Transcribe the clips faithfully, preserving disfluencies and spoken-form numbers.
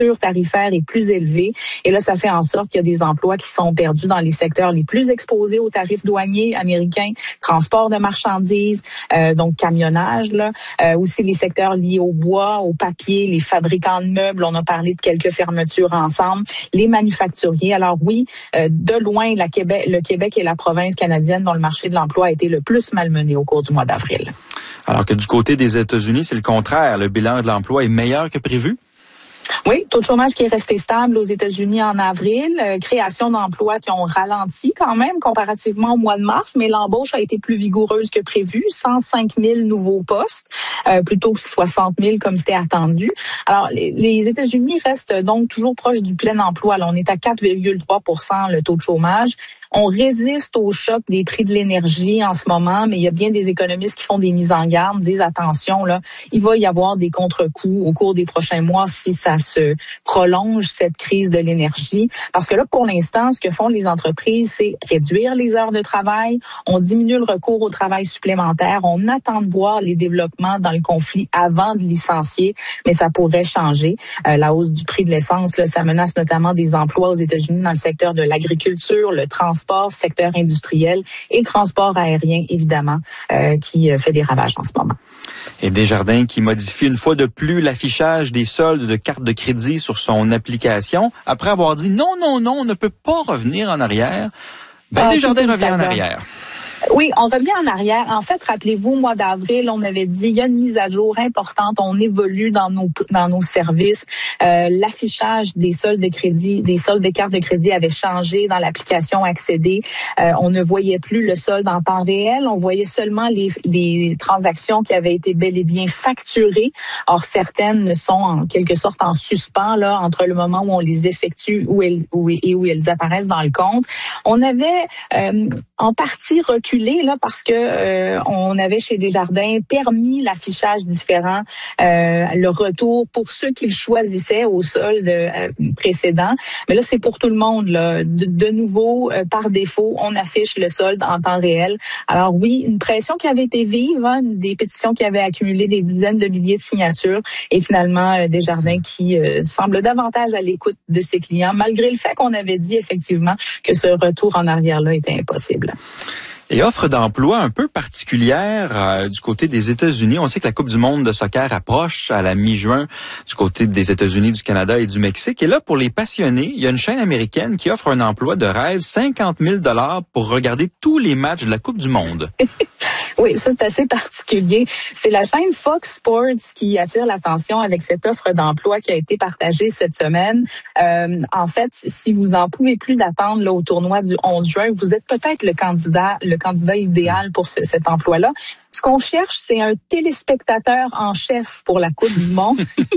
tarifaire est plus élevé. Et là, ça fait en sorte qu'il y a des emplois qui sont perdus dans les secteurs les plus exposés aux tarifs douaniers américains, transport de marchandises, euh, donc camionnage, là, euh, aussi les secteurs liés au bois, au papier, les fabricants de meubles. On a parlé de quelques fermetures ensemble, les manufacturiers. Alors oui, euh, de loin, la Québec, le Québec est la province canadienne dont le marché de l'emploi a été le plus malmené au cours du mois d'avril. Alors que du côté des États-Unis, c'est le contraire. Le bilan de l'emploi est meilleur que prévu? Oui, taux de chômage qui est resté stable aux États-Unis en avril, euh, création d'emplois qui ont ralenti quand même comparativement au mois de mars, mais l'embauche a été plus vigoureuse que prévu, cent cinq mille nouveaux postes euh, plutôt que soixante mille comme c'était attendu. Alors, les, les États-Unis restent donc toujours proches du plein emploi. Là, on est à quatre virgule trois pour cent le taux de chômage. On résiste au choc des prix de l'énergie en ce moment, mais il y a bien des économistes qui font des mises en garde, disent attention, là, il va y avoir des contre-coups au cours des prochains mois si ça se prolonge, cette crise de l'énergie. Parce que là, pour l'instant, ce que font les entreprises, c'est réduire les heures de travail, on diminue le recours au travail supplémentaire, on attend de voir les développements dans le conflit avant de licencier, mais ça pourrait changer. Euh, la hausse du prix de l'essence, là, ça menace notamment des emplois aux États-Unis dans le secteur de l'agriculture, le transport, secteur industriel et le transport aérien, évidemment, euh, qui fait des ravages en ce moment. Et Desjardins qui modifie une fois de plus l'affichage des soldes de cartes de crédit sur son application, après avoir dit non, non, non, on ne peut pas revenir en arrière. Ben, ah, Desjardins revient en arrière. Oui, on revient en arrière. En fait, rappelez-vous, au mois d'avril, on avait dit il y a une mise à jour importante, on évolue dans nos dans nos services. Euh, l'affichage des soldes de crédit, des soldes de cartes de crédit avait changé dans l'application Accéder. Euh, on ne voyait plus le solde en temps réel, on voyait seulement les les transactions qui avaient été bel et bien facturées. Or, certaines sont en quelque sorte en suspens là entre le moment où on les effectue où elles, où, et où elles apparaissent dans le compte. On avait euh, en partie reculé là parce que euh, on avait chez Desjardins permis l'affichage différent, euh, le retour pour ceux qui le choisissaient au solde euh, précédent. Mais là, c'est pour tout le monde là. De, de nouveau, euh, par défaut, on affiche le solde en temps réel. Alors oui, une pression qui avait été vive, hein, des pétitions qui avaient accumulé des dizaines de milliers de signatures, et finalement euh, Desjardins qui euh, semble davantage à l'écoute de ses clients, malgré le fait qu'on avait dit effectivement que ce retour en arrière-là était impossible. Et offre d'emploi un peu particulière euh, du côté des États-Unis. On sait que la Coupe du monde de soccer approche à la mi-juin du côté des États-Unis, du Canada et du Mexique. Et là, pour les passionnés, il y a une chaîne américaine qui offre un emploi de rêve, cinquante mille dollars pour regarder tous les matchs de la Coupe du monde. Oui, ça, c'est assez particulier. C'est la chaîne Fox Sports qui attire l'attention avec cette offre d'emploi qui a été partagée cette semaine. Euh, en fait, si vous en pouvez plus d'attendre là, au tournoi du onze juin, vous êtes peut-être le candidat, le candidat idéal pour ce, cet emploi-là. Ce qu'on cherche, c'est un téléspectateur en chef pour la Coupe du monde.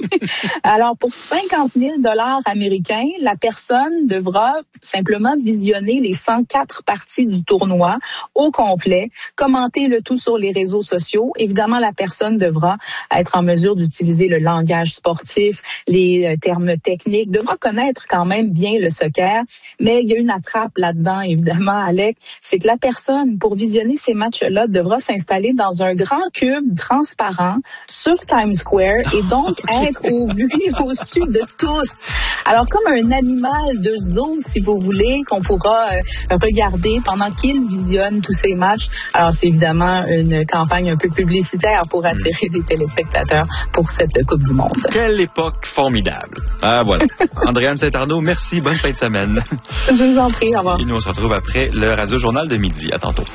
Alors, pour cinquante mille dollars américains, la personne devra simplement visionner les cent quatre parties du tournoi au complet, commenter le tout sur les réseaux sociaux. Évidemment, la personne devra être en mesure d'utiliser le langage sportif, les termes techniques, devra connaître quand même bien le soccer. Mais il y a une attrape là-dedans, évidemment, Alec. C'est que la personne, pour visionner ces matchs-là, devra s'installer dans dans un grand cube transparent sur Times Square et donc être au vu et au su de tous. Alors, comme un animal de zoo, si vous voulez, qu'on pourra euh, regarder pendant qu'il visionne tous ces matchs. Alors, c'est évidemment une campagne un peu publicitaire pour attirer des téléspectateurs pour cette Coupe du monde. Quelle époque formidable. Ah, voilà. Andréane Saint-Arnaud, merci. Bonne fin de semaine. Je vous en prie. Au revoir. Et nous, on se retrouve après le Radio Journal de midi. À tantôt.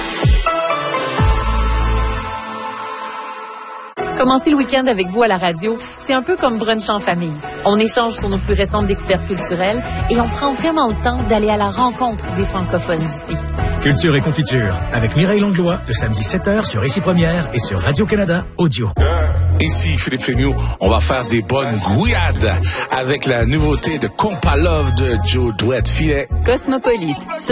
Commencer le week-end avec vous à la radio, c'est un peu comme brunch en famille. On échange sur nos plus récentes découvertes culturelles et on prend vraiment le temps d'aller à la rencontre des francophones d'ici. Culture et confiture avec Mireille Langlois, le samedi sept heures sur Ici Première et sur Radio-Canada Audio. Ici Philippe Fémieux, on va faire des bonnes gouillades avec la nouveauté de Compa Love de Joe Douette-Filet. Cosmopolite.